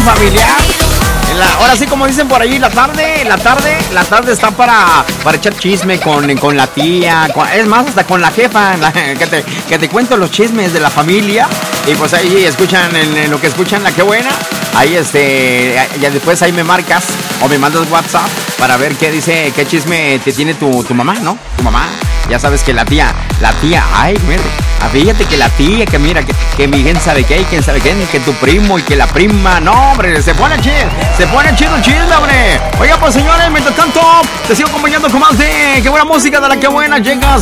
familiar. Ahora sí, como dicen por ahí, la tarde está para echar chisme con la tía, es más, hasta con la jefa, que te cuento los chismes de la familia. Y pues ahí escuchan, en lo que escuchan la que buena. Ahí ya después ahí me marcas o me mandas WhatsApp para ver qué dice, qué chisme te tiene tu mamá, ¿no? Tu mamá. Ya sabes que la tía, ay, mire, fíjate que la tía, que mira, que mi gente sabe qué, y quién sabe qué, que tu primo y que la prima, no, hombre, se pone chido el chisme, hombre. Oiga, pues señores, mientras tanto, te sigo acompañando con más de Qué Buena Música, de la que buena. Llegas